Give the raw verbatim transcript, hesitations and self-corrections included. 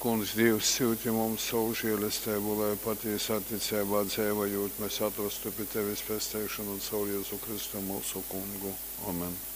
Kungs, Dievs, sūti mums savu žēlastību, lai patiesā ticībā dzīvojot, mēs atrastu pie Tevis pestīšanu un savu Jēzu Kristu mūsu Kungu. Amen.